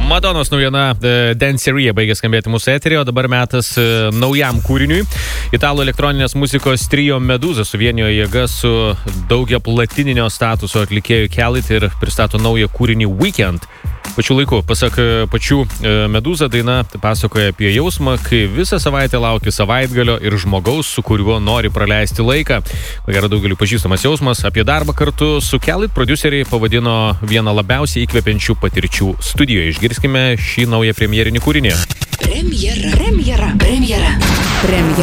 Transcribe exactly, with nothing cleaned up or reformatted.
Madonos naujiena Danceryje baigė skambėti mūsų eteryje, o dabar metas naujam kūriniui. Italų elektroninės muzikos trio Meduza suvienijo jėgas su daugia platininio statuso atlikėjų Khalid ir pristato naują kūrinį Weekend. Pačiu laiku, pasak pačių Meduza, daina pasakoja apie jausmą, kai visą savaitę lauki savaitgalio ir žmogaus, su kuriuo nori praleisti laiką. Ko gero daugeliu pažįstamas jausmas. Apie darbą kartu su Khalid prodiuseriai pavadino vieną labiausiai įkvepiančių patirčių studijoje. Išgirskime šį naują premjerinį kūrinį. Premjera. Premjera. Premjera. Premjera.